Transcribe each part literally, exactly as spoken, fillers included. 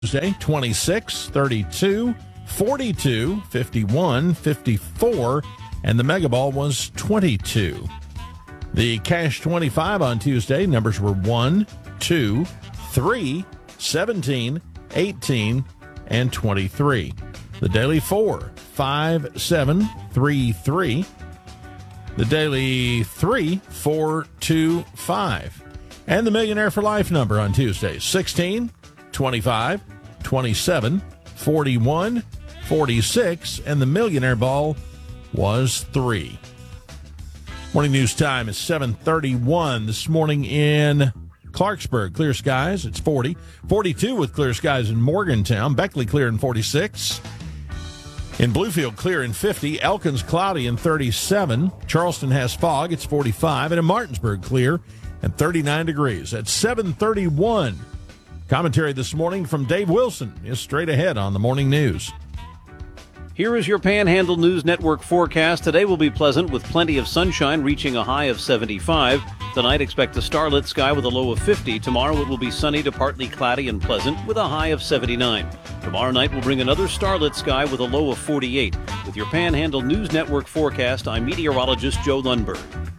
Tuesday, twenty-six, thirty-two, forty-two, fifty-one, fifty-four, and the Mega Ball was twenty-two. The Cash twenty-five on Tuesday, numbers were one, two, three, seventeen, eighteen, and twenty-three. The Daily four, five, seven, three, three. The Daily three, four, two, five. And the Millionaire for Life number on Tuesday, sixteen, twenty-five, twenty-seven, forty-one, forty-six, and the Millionaire Ball was three. Morning news time is seven thirty-one. This morning in Clarksburg, clear skies, it's forty. forty-two with clear skies in Morgantown. Beckley clear in forty-six. In Bluefield, clear in fifty. Elkins, cloudy in thirty-seven. Charleston has fog, it's forty-five. And in Martinsburg, clear and thirty-nine degrees. At seven thirty-one. Commentary this morning from Dave Wilson is straight ahead on the morning news. Here is your Panhandle News Network forecast. Today will be pleasant with plenty of sunshine, reaching a high of seventy-five. Tonight, expect a starlit sky with a low of fifty. Tomorrow, it will be sunny to partly cloudy and pleasant with a high of seventy-nine. Tomorrow night will bring another starlit sky with a low of forty-eight. With your Panhandle News Network forecast, I'm meteorologist Joe Lundberg.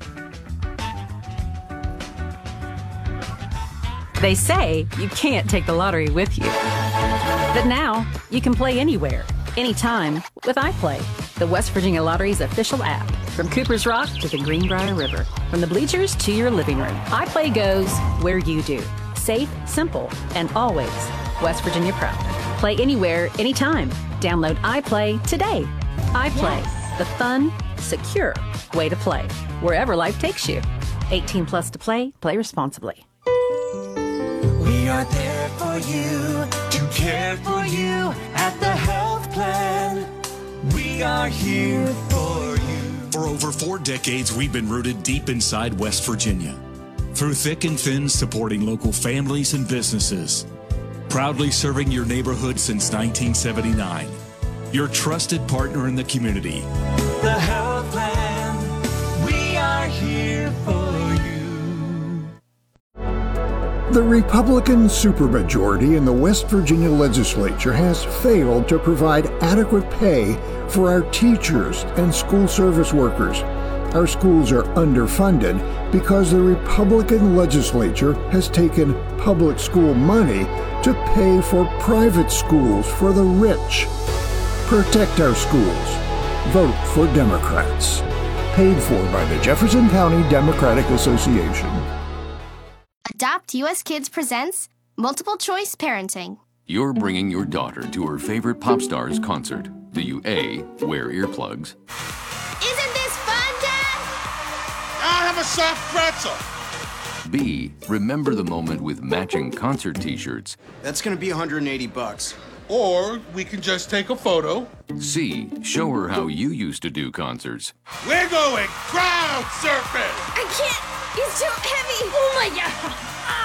They say you can't take the lottery with you. But now, you can play anywhere, anytime with iPlay, the West Virginia Lottery's official app. From Cooper's Rock to the Greenbrier River, from the bleachers to your living room, iPlay goes where you do. Safe, simple, and always West Virginia proud. Play anywhere, anytime. Download iPlay today. iPlay, yes. The fun, secure way to play, wherever life takes you. eighteen plus to play, play responsibly. We are there for you, to care for you at the health plan. We are here for you. For over four decades, we've been rooted deep inside West Virginia. Through thick and thin, supporting local families and businesses. Proudly serving your neighborhood since nineteen seventy-nine. Your trusted partner in the community. The health plan. We are here for you. The Republican supermajority in the West Virginia legislature has failed to provide adequate pay for our teachers and school service workers. Our schools are underfunded because the Republican legislature has taken public school money to pay for private schools for the rich. Protect our schools. Vote for Democrats. Paid for by the Jefferson County Democratic Association. Adopt U S Kids presents Multiple Choice Parenting. You're bringing your daughter to her favorite pop star's concert. Do you A, wear earplugs? Isn't this fun, Dad? I'll have a soft pretzel. B, remember the moment with matching concert t-shirts? That's gonna be one hundred eighty bucks. Or we can just take a photo. C, show her how you used to do concerts. We're going crowd surfing. I can't. He's too heavy. Oh my God.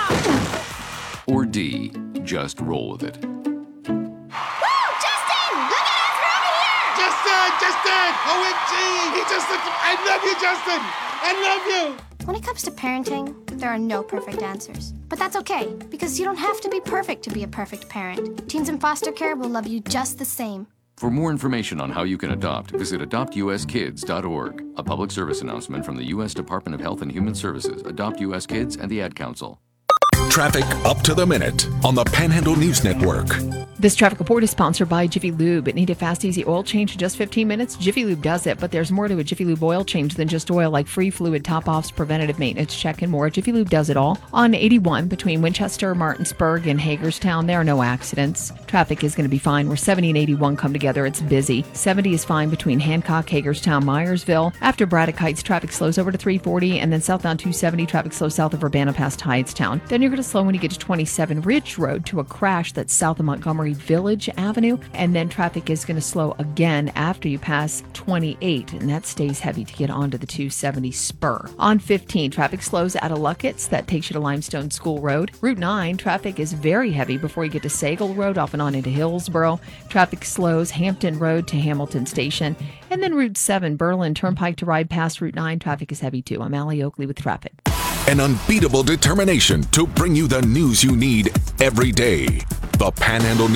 Ah. Or D, just roll with it. Woo! Justin! Look at us, we're over here! Justin! Justin! O M G! He just looked... I love you, Justin! I love you! When it comes to parenting, there are no perfect answers. But that's okay, because you don't have to be perfect to be a perfect parent. Teens in foster care will love you just the same. For more information on how you can adopt, visit adopt u s kids dot org. A public service announcement from the U S Department of Health and Human Services, Adopt U S Kids, and the Ad Council. Traffic up to the minute on the Panhandle News Network. This traffic report is sponsored by Jiffy Lube. It need a fast, easy oil change in just fifteen minutes? Jiffy Lube does it, but there's more to a Jiffy Lube oil change than just oil, like free fluid top-offs, preventative maintenance check, and more. Jiffy Lube does it all. On eighty-one, between Winchester, Martinsburg, and Hagerstown, there are no accidents. Traffic is going to be fine. Where seventy and eighty-one come together, it's busy. seventy is fine between Hancock, Hagerstown, Myersville. After Braddock Heights, traffic slows over to three forty, and then southbound two seventy, traffic slows south of Urbana past Hydestown. Then you're going to slow when you get to twenty-seven Ridge Road to a crash that's south of Montgomery Village Avenue, and then traffic is going to slow again after you pass twenty-eight, and that stays heavy to get onto the two seventy spur. On fifteen, traffic slows out of Luckett's, that takes you to Limestone School Road. Route nine, traffic is very heavy before you get to Sagal Road, off and on into Hillsboro. Traffic slows Hampton Road to Hamilton Station, and then Route seven, Berlin Turnpike to ride past Route nine, traffic is heavy too. I'm Allie Oakley with traffic. An unbeatable determination to bring you the news you need every day. The Panhandle